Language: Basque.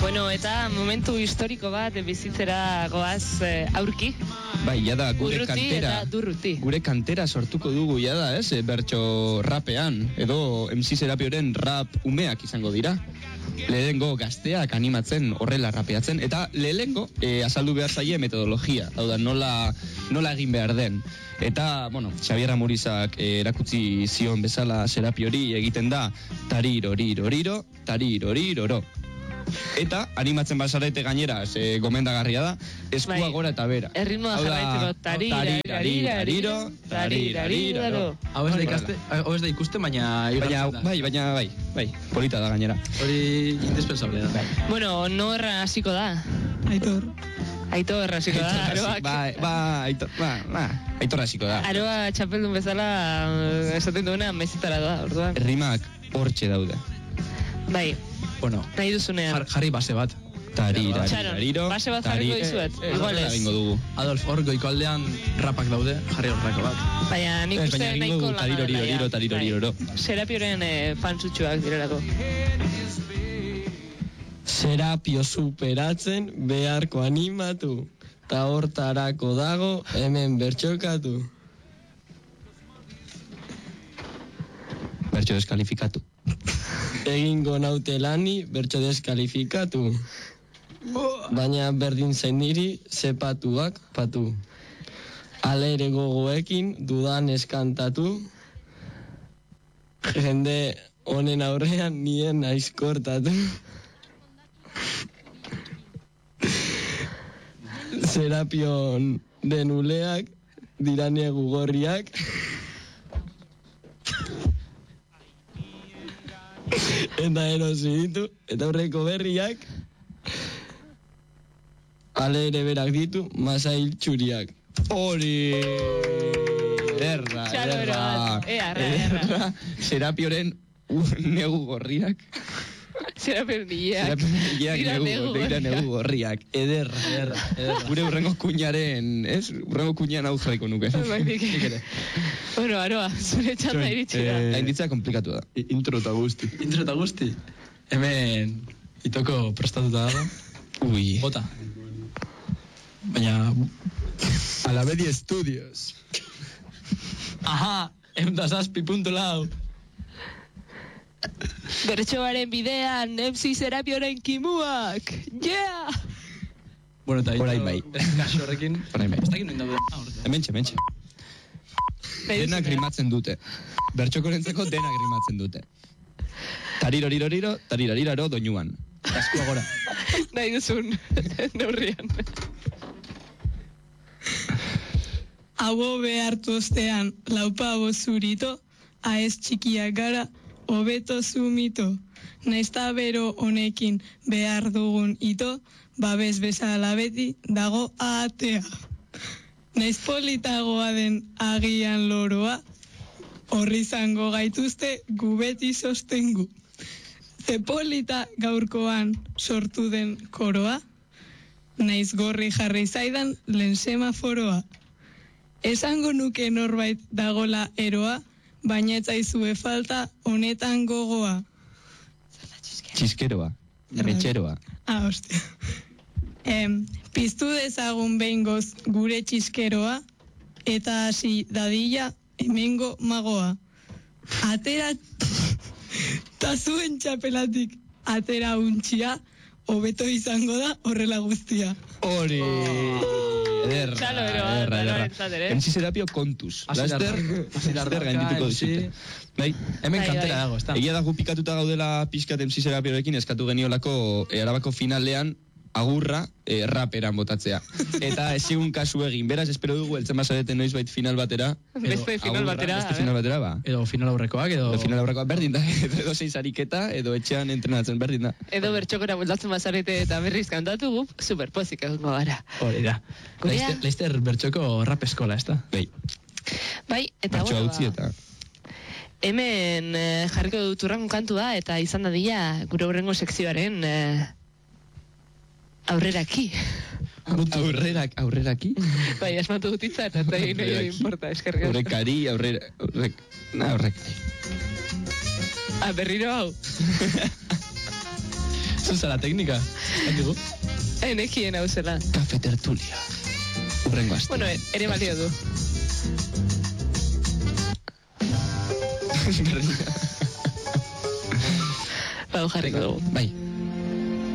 Bueno, eta momentu historiko bat bizitzera goaz aurki. Bai, jada gure Urruti kantera. eta durruti. Gure kantera sortuko dugu jada, ez? Bertso rapean edo MC Serapioren rap umeak izango dira. Lehengo gazteak animatzen horrela rapeatzen eta lehengo azaldu behar zaie metodologia, hau da nola egin behar den. Eta, bueno, Xabier Amurizak erakutsi zion bezala Serapiori egiten da tariroriroriro, tariroriroro. Eta animatzen bazarete gainera, gomendagarria da, eskua gora eta bera. Erritmoa jarraitzeko tarirariro, tarirariro. Hau ez da ikuste, baina... Bai, polita da gainera. Hori indispensable da. Bueno, no erra hasiko da. Aitor hasiko da, Aroak. Aitor hasiko da. Aroa txapeldun bezala esaten duena mesetara da, orduan. Rimak hortxe daude. Bai. Bueno, nahi duzunean. Jarri base bat. Tarirariro. Base bat jarriko dizuet. Igual ez. Adolf, hor goiko aldean rapak daude, jarri horreko bat. Baina nik uste nahiko lana. Tariroriroro. Serapioren fansutxuak direlako. Serapio superatzen beharko animatu. Ta hortarako dago hemen bertxokatu. Bertxo deskalifikatu. Egingo naute lani bertso deskalifikatu. Baina berdin zain niri zepatuak patu. Alere gogoekin dudan eskantatu. Jende honen aurrean nien aizkortatu. Serapion denuleak dirane gugorriak. Eta erosi ditu, eta horreko berriak ale ere berak ditu, masail txuriak. Hori! Erra. Serapioren negu gorriak. Serapioren dileak. Dira negu gorriak. Ederra. Gure urrengo kuñaren, ez? Urrengo kuñan hau jarriko nuke. Bueno, Aroa, zure txanda iritsi da. Hainditzea komplikatu da. Intro eta guzti. Hemen itoko prestatuta dago. Ui. Bota. Baina... Alabedi Studios. Aha, emdazazpi.lau. Bertsoaren bidean, MC Serapioren kimuak. Yeah! Bueno, eta orain bai. Kaso horrekin. Orain bai. Ez dakit noin daude. Hementxe. Denak rimatzen dute. Bertxokorentzako denak rimatzen dute. Tariroriroriro, tarirariraro doinuan. Eskua gora. Nahi duzun, neurrian. Abo behartu ostean, laupabo zurito, aez txikiak gara, hobeto zumito. Naizta bero honekin behar dugun ito, babes bezala beti dago atea. Naiz politagoa den agian loroa, horri izango gaituzte gu beti sostengu. Ze polita gaurkoan sortu den koroa, naiz gorri jarri zaidan lehen semaforoa. Esango nuke norbait dagola eroa, baina etzaizue falta honetan gogoa. Txiskeroa, erretxeroa. Hostia. Piztu dezagun behingoz gure txiskeroa, eta hasi dadila hemengo magoa. Atera tazuen txapelatik atera untxia, hobeto izango da horrela guztia. Hori! Ederra. MC Serapio kontuz. Laster gaindituko dizute. Bai, hemen kantera dago, ez da. Egia da gu pikatuta gaudela pixkat MC Serapiorekin eskatu geniolako Arabako finalean agurra raperan botatzea. Eta ezigun kasu egin. Beraz, espero dugu eltzen bazarete noizbait final batera. Beste final batera, ba. Edo final aurrekoak, berdin da. Edo zein sariketa, edo etxean entrenatzen berdin da. Edo bertxokora bultatzen bazarete eta berriz kantatu gu, superpozik egongo gara. Hori da. Leister bertxoko rap eskola, ez da? Bai, eta Bertxo hautzi eta... Hemen jarriko dut urrango kantua eta izan dadila gure urrengo sekzioaren... aurreraki. Aurreraki? Bai, asmatu dut itzat, eta egin nahi importa, eskerrik. Aurrekari, aurrekari. Berriro hau. Zuzara teknika. Zakigu. Nekien hau zela. Kafe tertulia. Urrengo aste. Bueno, ere balio du. Bau jarriko dugu. Bai.